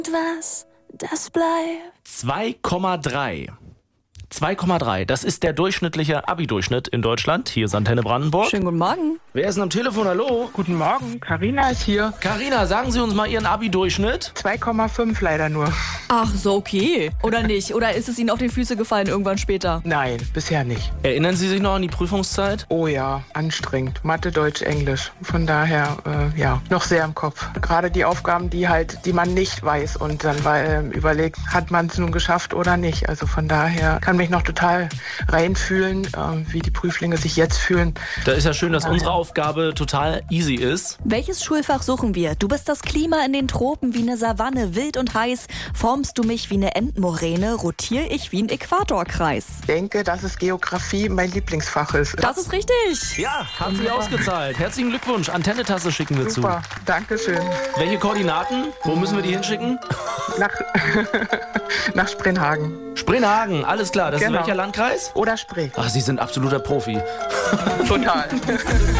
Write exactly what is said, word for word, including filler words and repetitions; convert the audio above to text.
Was, das bleibt. zwei Komma drei. zwei Komma drei, das ist der durchschnittliche Abi-Durchschnitt in Deutschland. Hier ist Antenne Brandenburg. Schönen guten Morgen. Wer ist denn am Telefon? Hallo? Guten Morgen, Carina ist hier. Carina, sagen Sie uns mal Ihren Abi-Durchschnitt. zwei Komma fünf leider nur. Ach, so okay. Oder nicht? Oder ist es Ihnen auf die Füße gefallen irgendwann später? Nein, bisher nicht. Erinnern Sie sich noch an die Prüfungszeit? Oh ja, anstrengend. Mathe, Deutsch, Englisch. Von daher, äh, ja, noch sehr im Kopf. Gerade die Aufgaben, die halt, die man nicht weiß und dann äh, überlegt, hat man es nun geschafft oder nicht. Also von daher kann mich noch total reinfühlen, äh, wie die Prüflinge sich jetzt fühlen. Da ist ja schön, dass unsere Aufgabe total easy ist. Welches Schulfach suchen wir? Du bist das Klima in den Tropen wie eine Savanne, wild und heiß. Formst du mich wie eine Endmoräne, rotiere ich wie ein Äquatorkreis. Ich denke, dass es Geografie mein Lieblingsfach ist. Das ist richtig. Ja, hat sich ausgezahlt. Herzlichen Glückwunsch. Antenne-Tasse schicken wir Super, zu. Dankeschön. Welche Koordinaten? Wo müssen wir die hinschicken? Nach, nach Sprenhagen. Sprenhagen, alles klar. Das Genau. ist welcher Landkreis? Oder Spree. Ach, Sie sind absoluter Profi. Total.